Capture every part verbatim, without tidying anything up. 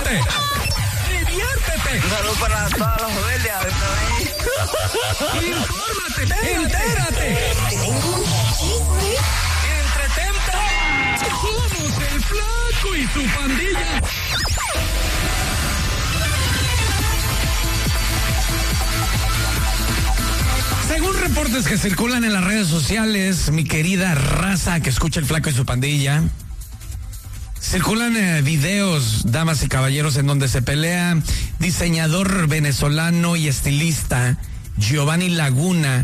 ¡Diviértete! ¡Diviértete! Un saludo para todas las familias. ¡Infórmate! ¡Entérate! ¡Entretente! ¡Somos el Flaco y su pandilla! Según reportes que circulan en las redes sociales, mi querida raza que escucha el Flaco y su pandilla, circulan eh, videos, damas y caballeros, en donde se pelea diseñador venezolano y estilista Giovanni Laguna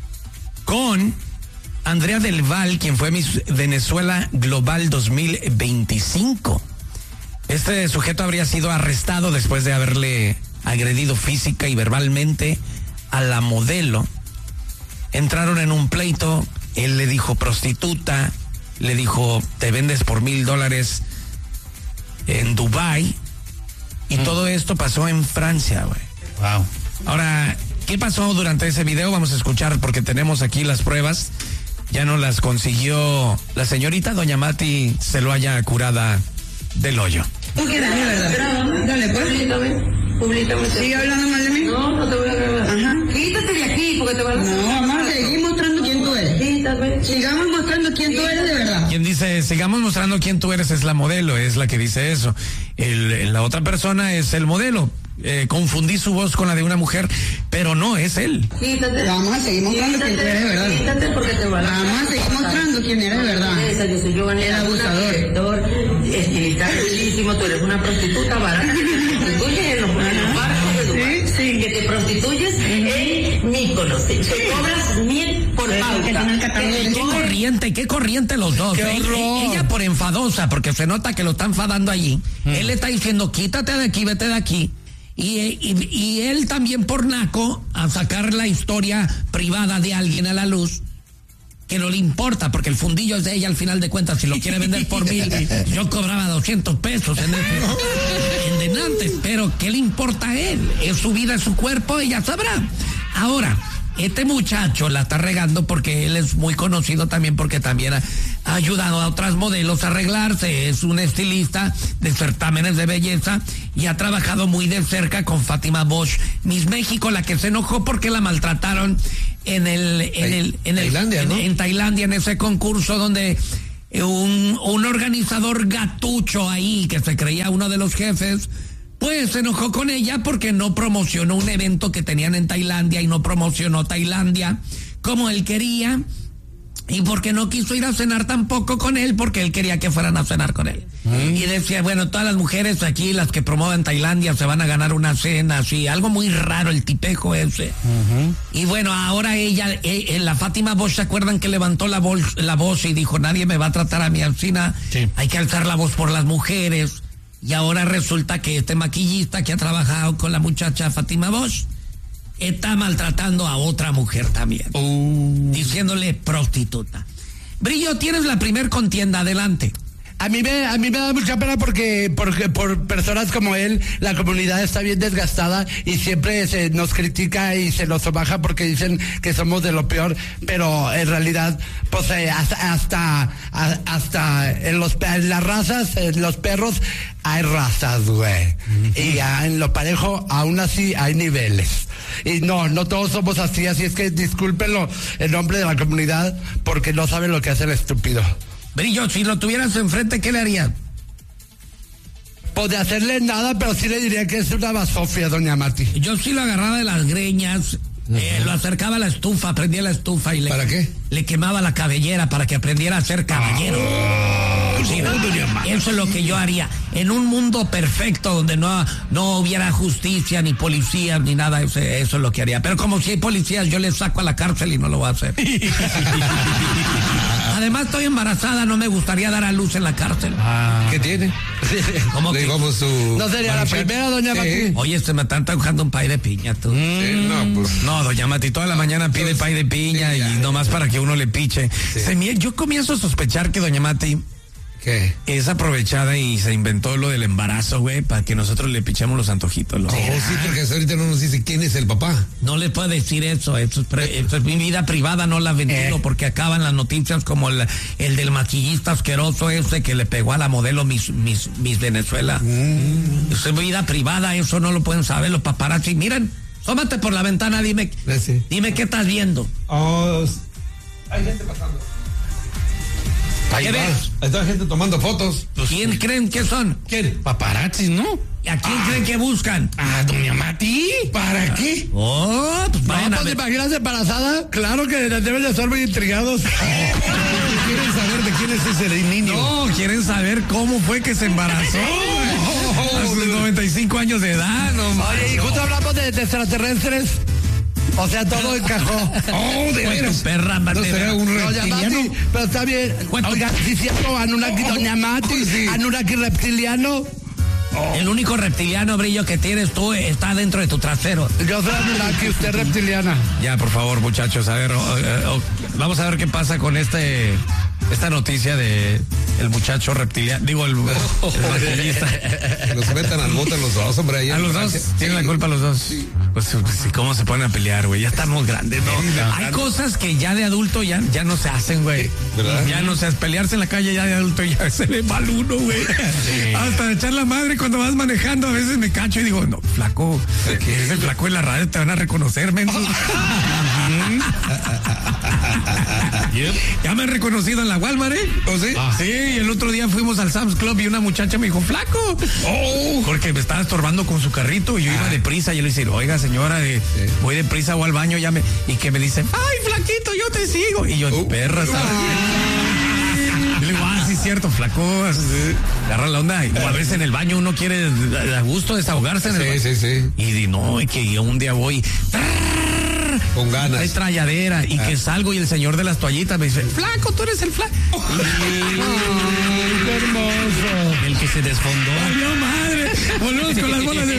con Andrea Del Val, quien fue Miss Venezuela Global dos mil veinticinco. Este sujeto habría sido arrestado después de haberle agredido física y verbalmente a la modelo. Entraron en un pleito, él le dijo prostituta, le dijo te vendes por mil dólares en Dubái, y mm. todo esto pasó en Francia, güey. Wow. Ahora, ¿qué pasó durante ese video? Vamos a escuchar porque tenemos aquí las pruebas. Ya no las consiguió la señorita doña Mati Celoaya Curada del Hoyo. ¿Tú quieres de verdad? Dale, pues. Públicame, públicame. ¿Sigue hablando mal de mí? No, no te voy a grabar. Ajá. Quítate de aquí porque te van a... No, mamá, seguí mostrando quién tú eres. Quítate. Sigamos mostrando quién tú eres de verdad. Quien dice, sigamos mostrando quién tú eres, es la modelo, es la que dice eso. El, la otra persona es el modelo. Eh, confundí su voz con la de una mujer, pero no, es él. Quítate. Vamos a seguir mostrando quién tú eres de verdad. Quítate porque te van a... Vamos a seguir mostrando quién eres de verdad. Esa, yo soy Giovanni, el abusador. Estilista bellísimo, tú eres una prostituta barata que te prostituyes en los, en los barcos de Dubái. Sí, sí. Que te prostituyes en Mykonos. Te cobras mil por pauta. Qué corriente, qué corriente los dos. Qué horror. Ella por enfadosa, porque se nota que lo está enfadando allí. Mm. Él le está diciendo, quítate de aquí, vete de aquí. Y, y, y él también por naco a sacar la historia privada de alguien a la luz, que no le importa, porque el fundillo es de ella al final de cuentas. Si lo quiere vender por mil, yo cobraba doscientos pesos en, ese, en denantes, pero ¿qué le importa a él? Es su vida, es su cuerpo, ella sabrá. Ahora, este muchacho la está regando porque él es muy conocido también, porque también ha, ha ayudado a otras modelos a arreglarse. Es un estilista de certámenes de belleza y ha trabajado muy de cerca con Fátima Bosch, Miss México, la que se enojó porque la maltrataron en el en el en el Tailandia, en, ¿no? en Tailandia, en ese concurso donde un, un organizador gatucho ahí que se creía uno de los jefes, pues se enojó con ella porque no promocionó un evento que tenían en Tailandia y no promocionó Tailandia como él quería, y porque no quiso ir a cenar tampoco con él porque él quería que fueran a cenar con él. Mm. Y decía, bueno, todas las mujeres aquí, las que promuevan Tailandia, se van a ganar una cena, así, algo muy raro el tipejo ese. Uh-huh. Y bueno, ahora ella, eh, la Fátima Bosch, ¿se acuerdan que levantó la voz, la voz y dijo, nadie me va a tratar a mi alcina? Sí. Hay que alzar la voz por las mujeres. Y ahora resulta que este maquillista que ha trabajado con la muchacha Fátima Bosch está maltratando a otra mujer también, uh. diciéndole prostituta. Brillo, tienes la primer contienda, adelante. A mí me, a mí me da mucha pena porque, porque por personas como él, la comunidad está bien desgastada y siempre se nos critica y se nos baja porque dicen que somos de lo peor, pero en realidad, pues eh, hasta, hasta, hasta en, los, en las razas, en los perros, hay razas, güey. Uh-huh. Y a, en lo parejo, aún así, hay niveles. Y no, no todos somos así, así es que discúlpenlo en nombre de la comunidad porque no saben lo que hace el estúpido. Brillo, si lo tuvieras enfrente, ¿qué le harías? Pues de hacerle nada, pero sí le diría que es una basofia, doña Mati. Yo sí lo agarraba de las greñas, uh-huh. eh, lo acercaba a la estufa, prendía la estufa y le... ¿Para qué? Le quemaba la cabellera para que aprendiera a ser caballero. Oh, sí, no, doña Mati. Eso es lo que yo haría. En un mundo perfecto donde no, no hubiera justicia, ni policías, ni nada, eso, eso es lo que haría. Pero como si hay policías, yo les saco a la cárcel y no lo voy a hacer. Además, estoy embarazada, no me gustaría dar a luz en la cárcel. Ah. ¿Qué tiene? ¿Cómo que? Su no sería la primera, doña sí. Mati. Oye, se me está antojando un pay de piña, tú. Sí, no, pues. No, doña Mati, toda la mañana pide pay de piña sí, y nomás para que uno le piche. Sí. Se me, yo comienzo a sospechar que doña Mati ¿Qué? Es aprovechada y se inventó lo del embarazo, güey, para que nosotros le pichemos los antojitos. ¿No? Oh, sí, porque hasta ahorita no nos dice quién es el papá. No le puedo decir eso, eso es, pre, eso es mi vida privada, no la ventilo, eh. porque acaban las noticias como el, el del maquillista asqueroso ese que le pegó a la modelo Miss, Miss, Miss Venezuela. Mm. Eso es vida privada, eso no lo pueden saber los paparazzi. Miren, sómate por la ventana, dime, sí. dime qué estás viendo. Oh, hay gente pasando. Ahí ¿Qué va. ves? Hay toda gente tomando fotos. ¿Quién sí. creen que son? ¿Quién? Paparazzis, ¿no? ¿A quién ah. creen que buscan? A doña Mati. ¿Para qué? Oh, pues vayan no, a ver. ¿Te imaginas embarazada? Claro que deben de estar muy intrigados. ¿Quieren saber de quién es ese niño? No, quieren saber cómo fue que se embarazó. Oh, a sus noventa y cinco años de edad. No, oye, y justo hablamos de, de extraterrestres. O sea, todo encajó. Oh, de veras. Perra, no será un reptiliano. Mati, pero está bien. Oiga, sí, cierto, Anunnaki, oh, doña Mati, sí. Anunnaki reptiliano. Oh. El único reptiliano, Brillo, que tienes tú está dentro de tu trasero. Yo soy Anunnaki, usted es reptiliana. Ya, por favor, muchachos, a ver, oh, oh, vamos a ver qué pasa con este esta noticia de el muchacho reptiliano, digo, el, el maquillista. Los metan al bote los dos, hombre. Ahí a los dos, tienen la culpa los dos. Sí. Pues, pues, ¿cómo se ponen a pelear, güey? Ya estamos grandes, ¿no? Hay cosas que ya de adulto ya, ya no se hacen, güey. Ya no se hace, pelearse en la calle ya de adulto ya se le va al uno, güey. Sí. Hasta echar la madre cuando vas manejando, a veces me cacho y digo, no, flaco, que ese flaco en la radio te van a reconocer, men. Ya me han reconocido en la Walmart, ¿eh? ¿Oh, sí? Ah. Sí, el otro día fuimos al Sam's Club y una muchacha me dijo, flaco. Oh. Porque me estaba estorbando con su carrito y yo ah. iba deprisa. Y yo le dije, oiga, señora, eh, sí. voy deprisa, voy al baño, ya me... Y que me dice, ay, flaquito, yo te sigo. Y yo, uh. perra, ¿sabes? Uh. Y le digo, ah, sí, es cierto, flaco. Sí. Agarra la onda. Y a veces en el baño uno quiere a gusto desahogarse. En el sí, sí, sí. Y di, no, es que yo un día voy... Con ganas. Hay tralladera y ah. que salgo y el señor de las toallitas me dice, flaco, tú eres el flaco. Oh. ¡Qué hermoso! El que se desfondó. ¡Ay, no, madre! Volvemos con las bolas de